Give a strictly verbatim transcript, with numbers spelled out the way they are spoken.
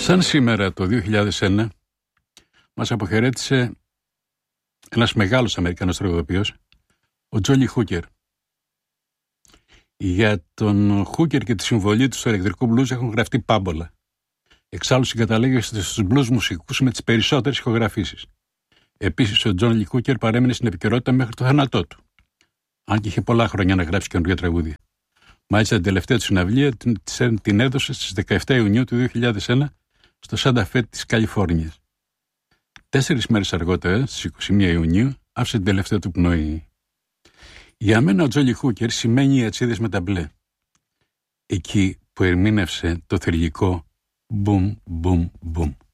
Σαν σήμερα το δύο χιλιάδες ένα μας αποχαιρέτησε ένας μεγάλος Αμερικανός τραγουδοποιός, ο Τζόλι Χούκερ. Για τον Χούκερ και τη συμβολή του στο ηλεκτρικό μπλουζ έχουν γραφτεί πάμπολα. Εξάλλου συγκαταλέγεται στους μπλουζ μουσικούς με τις περισσότερες ηχογραφήσεις. Επίσης, ο Τζόλι Χούκερ παρέμεινε στην επικαιρότητα μέχρι το θάνατό του, αν και είχε πολλά χρόνια να γράψει καινούργια τραγούδια. Μάλιστα, την τελευταία του συναυλία την έδωσε στις δεκαεφτά Ιουνίου του δύο χιλιάδες ένα στο Σάντα Φέ της Καλιφόρνιας. Τέσσερις μέρες αργότερα, στις είκοσι μία Ιουνίου, άφησε την τελευταία του πνοή. Για μένα ο Τζόλι Χούκερ σημαίνει οι ατσίδες με τα μπλε. Εκεί που ερμήνευσε το θεργικό μπουμ μπουμ μπουμ.